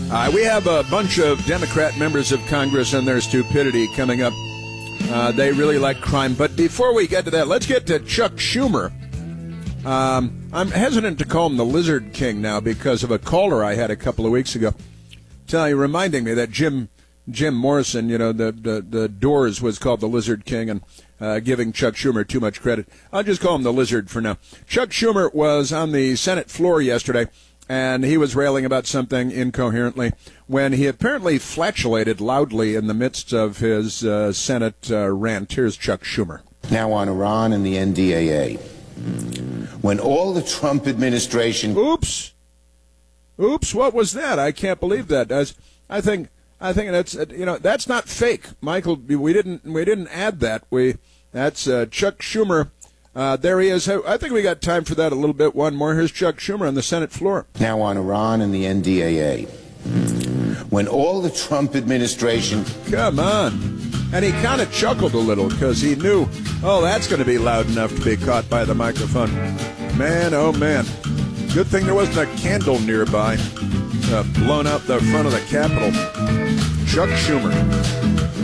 We have a bunch of Democrat members of Congress and their stupidity coming up. They really like crime. But before we get to that, let's get to Chuck Schumer. I'm hesitant to call him the Lizard King now because of a caller I had a couple of weeks ago, reminding me that Jim Morrison, the Doors was called the Lizard King, and giving Chuck Schumer too much credit. I'll just call him the Lizard for now. Chuck Schumer was on the Senate floor yesterday, and he was railing about something incoherently when he apparently flatulated loudly in the midst of his Senate rant. Here's Chuck Schumer. Now on Iran and the NDAA. When all the Trump administration... Oops, what was that? I can't believe that. I think that's that's not fake, Michael. We didn't add that. That's Chuck Schumer. There he is. I think we got time for that a little bit. One more. Here's Chuck Schumer on the Senate floor. Now on Iran and the NDAA. When all the Trump administration... Come on. And he kind of chuckled a little because he knew, that's going to be loud enough to be caught by the microphone. Man, oh man. Good thing there wasn't a candle nearby blown out the front of the Capitol. Chuck Schumer.